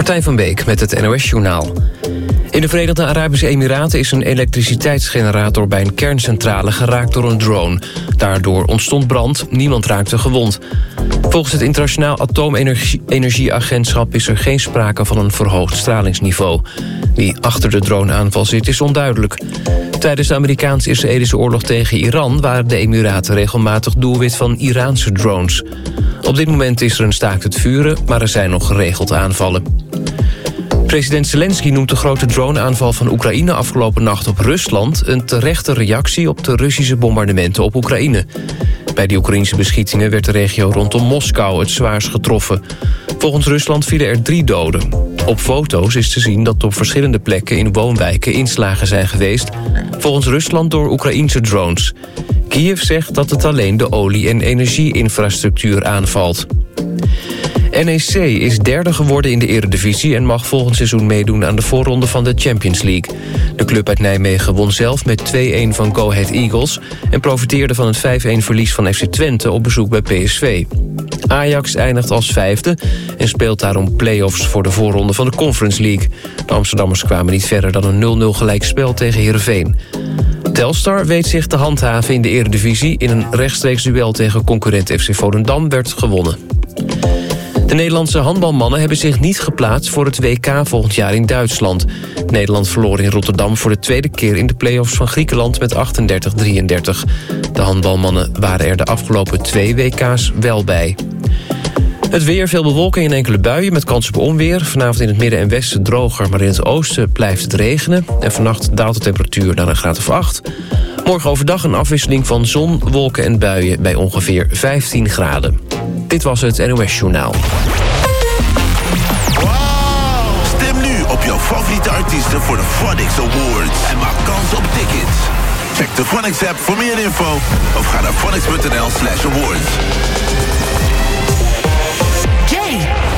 Martijn van Beek met het NOS-journaal. In de Verenigde Arabische Emiraten is een elektriciteitsgenerator bij een kerncentrale geraakt door een drone. Daardoor ontstond brand, niemand raakte gewond. Volgens het Internationaal Atoomenergieagentschap is er geen sprake van een verhoogd stralingsniveau. Wie achter de droneaanval zit is onduidelijk. Tijdens de Amerikaans-Israëlische oorlog tegen Iran waren de Emiraten regelmatig doelwit van Iraanse drones. Op dit moment is er een staakt het vuren, maar er zijn nog geregeld aanvallen. President Zelensky noemt de grote droneaanval van Oekraïne afgelopen nacht op Rusland een terechte reactie op de Russische bombardementen op Oekraïne. Bij die Oekraïnse beschietingen werd de regio rondom Moskou het zwaarst getroffen. Volgens Rusland vielen er 3 doden. Op foto's is te zien dat op verschillende plekken in woonwijken inslagen zijn geweest, volgens Rusland door Oekraïnse drones. Kiev zegt dat het alleen de olie- en energieinfrastructuur aanvalt. NEC is derde geworden in de Eredivisie en mag volgend seizoen meedoen aan de voorronde van de Champions League. De club uit Nijmegen won zelf met 2-1 van Go Ahead Eagles en profiteerde van het 5-1 verlies van FC Twente op bezoek bij PSV. Ajax eindigt als 5e en speelt daarom play-offs voor de voorronde van de Conference League. De Amsterdammers kwamen niet verder dan een 0-0 gelijkspel tegen Heerenveen. Telstar weet zich te handhaven in de Eredivisie. In een rechtstreeks duel tegen concurrent FC Volendam werd gewonnen. De Nederlandse handbalmannen hebben zich niet geplaatst voor het WK volgend jaar in Duitsland. Nederland verloor in Rotterdam voor de tweede keer in de play-offs van Griekenland met 38-33. De handbalmannen waren er de afgelopen 2 WK's wel bij. Het weer, veel bewolking en enkele buien met kans op onweer. Vanavond in het midden en westen droger, maar in het oosten blijft het regenen. En vannacht daalt de temperatuur naar een graad of 8. Morgen overdag een afwisseling van zon, wolken en buien bij ongeveer 15 graden. Dit was het NOS Journaal. Wow! Stem nu op jouw favoriete artiesten voor de Phonics Awards. En maak kans op tickets. Check de Phonics app voor meer info. Of ga naar phonics.nl/awards.